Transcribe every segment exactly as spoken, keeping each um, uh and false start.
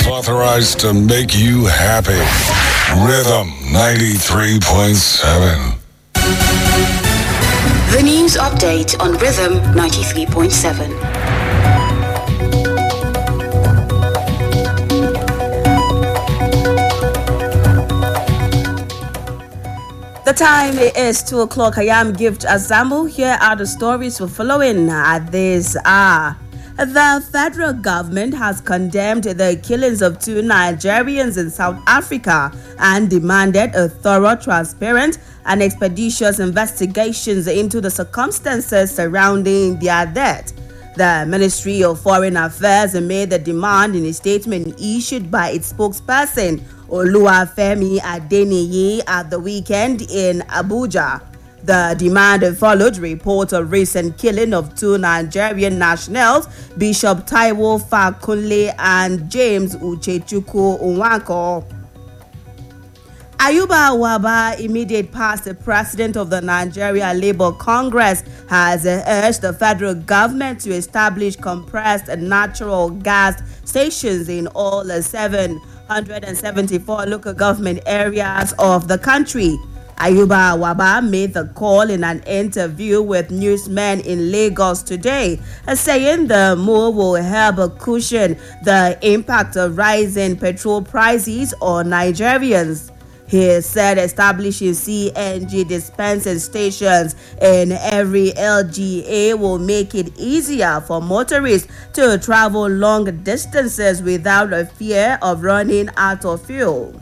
Authorized to make you happy. Rhythm ninety-three point seven. The news update on Rhythm ninety-three point seven. The time is two o'clock. I am Gift Azambu. Here are the stories we're following at this hour. The federal government has condemned the killings of two Nigerians in South Africa and demanded a thorough, transparent, and expeditious investigations into the circumstances surrounding their death. The Ministry of Foreign Affairs made the demand in a statement issued by its spokesperson, Oluwafemi Adeniyi, at the weekend in Abuja. The demand followed reports of recent killing of two Nigerian nationals, Bishop Taiwo Fakunle and James Uchechukwu Nwanko. Ayuba Waba, immediate past president of the Nigeria Labour Congress, has urged the federal government to establish compressed natural gas stations in all seven hundred seventy-four local government areas of the country. Ayuba Waba made the call in an interview with newsmen in Lagos today, saying the move will help cushion the impact of rising petrol prices on Nigerians. He said establishing C N G dispensing stations in every L G A will make it easier for motorists to travel long distances without a fear of running out of fuel.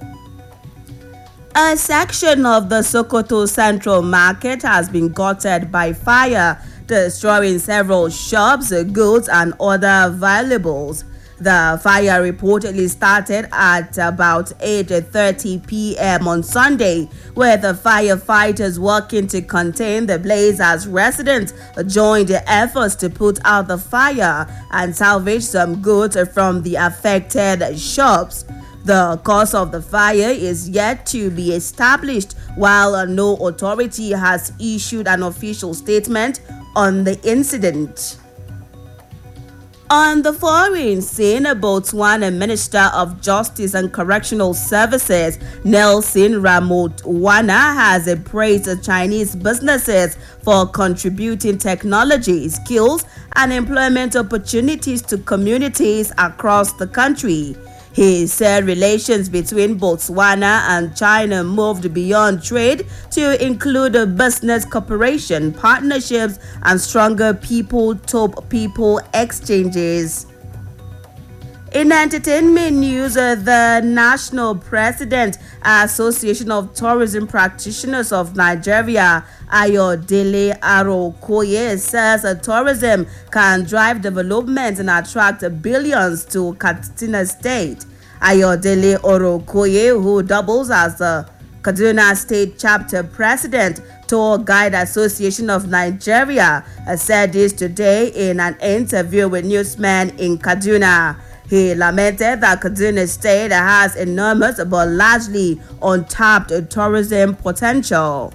A section of the Sokoto Central Market has been gutted by fire, destroying several shops, goods, and other valuables. The fire reportedly started at about eight thirty p.m. on Sunday, with the firefighters working to contain the blaze as residents joined the efforts to put out the fire and salvage some goods from the affected shops. The cause of the fire is yet to be established, while no authority has issued an official statement on the incident. On the foreign scene, Botswana Minister of Justice and Correctional Services Nelson Ramotwana has praised Chinese businesses for contributing technology, skills, and employment opportunities to communities across the country. He said relations between Botswana and China moved beyond trade to include business cooperation, partnerships, and stronger people-to-people exchanges. In entertainment news, uh, the National President Association of Tourism Practitioners of Nigeria, Ayodele Arokoye, says uh, tourism can drive development and attract billions to Katsina State. Ayodele Arokoye, who doubles as the Kaduna State Chapter President, Tour Guide Association of Nigeria, uh, said this today in an interview with newsmen in Kaduna. He lamented that Kaduna State has enormous but largely untapped tourism potential.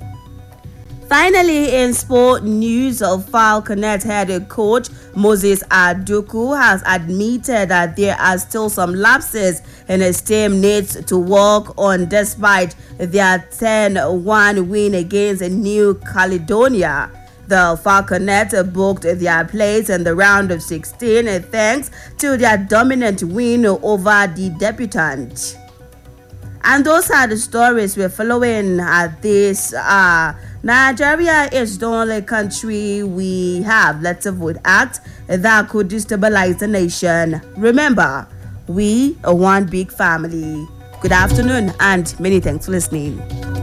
Finally, in sport news, Falconet head coach Moses Aduku has admitted that there are still some lapses in his team needs to work on despite their ten one win against New Caledonia. The Falconet booked their place in the round of sixteen thanks to their dominant win over the debutant. And those are the stories we're following at this. Uh, Nigeria is the only country we have letter vote act that could destabilize the nation. Remember, we are one big family. Good afternoon and many thanks for listening.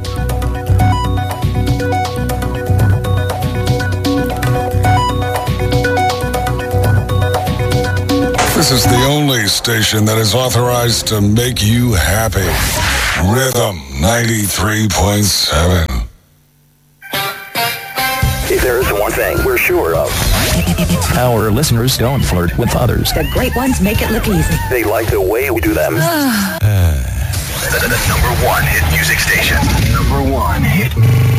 This is the only station that is authorized to make you happy. Rhythm ninety-three point seven. If there is one thing we're sure of, our listeners don't flirt with others. The great ones make it look easy. They like the way we do them. uh. the, the number one hit music station. Number one hit